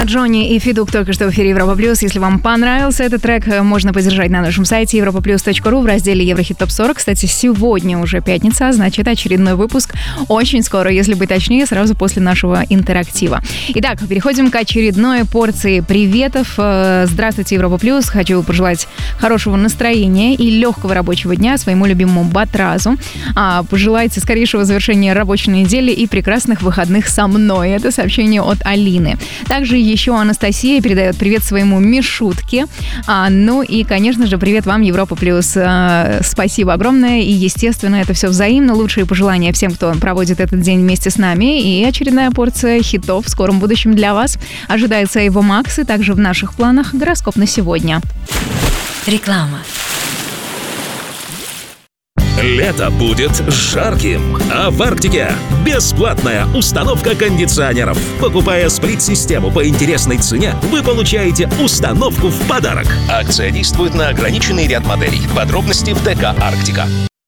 Джонни и Федук только что в эфире Европа Плюс. Если вам понравился этот трек, можно поддержать на нашем сайте europaplus.ru в разделе Еврохит Топ 40. Кстати, сегодня уже пятница, значит, очередной выпуск очень скоро, если быть точнее, сразу после нашего интерактива. Итак, переходим к очередной порции приветов. Здравствуйте, Европа Плюс. Хочу пожелать хорошего настроения и легкого рабочего дня своему любимому Батразу. Пожелайте скорейшего завершения рабочей недели и прекрасных выходных со мной. Это сообщение от Алины. Также еще Анастасия передает привет своему Мишутке. Ну и, конечно же, привет вам, Европа Плюс. Спасибо огромное. И, естественно, это все взаимно. Лучшие пожелания всем, кто проводит этот день вместе с нами. И очередная порция хитов в скором будущем для вас. Ожидается Эйва Макс, и также в наших планах гороскоп на сегодня. Реклама. Лето будет жарким, а в Арктике бесплатная установка кондиционеров. Покупая сплит-систему по интересной цене, вы получаете установку в подарок. Акция действует на ограниченный ряд моделей. Подробности в ДК «Арктика».